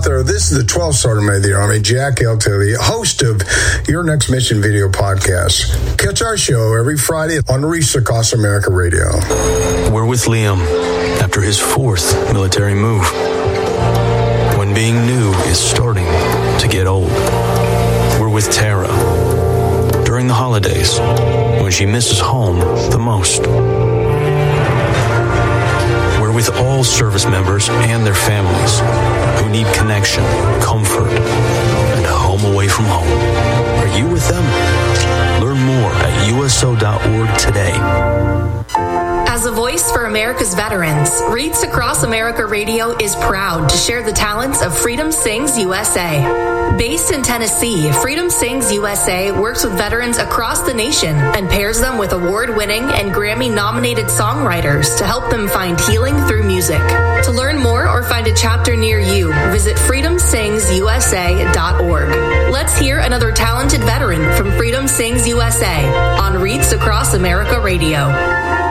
there. This is the 12th Sergeant Major of the Army, Jack L. Tilley, host of Your Next Mission Video Podcast. Catch our show every Friday on Reach Across America Radio. We're with Liam after his 4th military move. When being new is starting to get old. We're with Tara during the holidays when she misses home the most. We're with all service members and their families who need connection, comfort, and a home away from home. Are you with them? Learn more at USO.org today. As a voice for America's veterans, Wreaths Across America Radio is proud to share the talents of Freedom Sings USA. Based in Tennessee, Freedom Sings USA works with veterans across the nation and pairs them with award-winning and Grammy-nominated songwriters to help them find healing through music. To learn more or find a chapter near you, visit freedomsingsusa.org. Let's hear another talented veteran from Freedom Sings USA on Wreaths Across America Radio.